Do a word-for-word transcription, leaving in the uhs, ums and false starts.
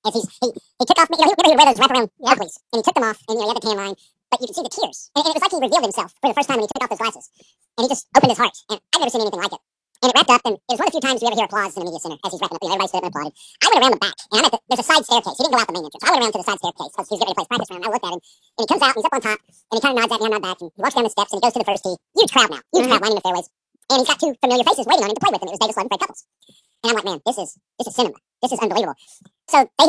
as he's he, he took off. You know, he, remember he would wear those wraparound Oakleys, and he took them off, and you know, he had the tan line, but you could see the tears, and, and it was like he revealed himself for the first time when he took off those glasses, and he just opened his heart, and I've never seen anything like it. And it wrapped up, and it was one of the few times we ever hear applause in the media center as he's wrapping up. You know, everybody stood up and applauded. I went around the back, and I'm at the, there's a side staircase. He didn't go out the main entrance. I went around to the side staircase because he was getting ready to play his practice round. I looked at him, and he comes out, and he's up on top, and he kind of nods at me, I nod back, and he walks down the steps, and he goes to the first tee. Huge crowd now, huge mm-hmm. crowd lining the fairways, and he's got two familiar faces waiting on him to play with him. It was Davis Love and Fred Couples. And I'm like, man, this is this is cinema. This is unbelievable. So they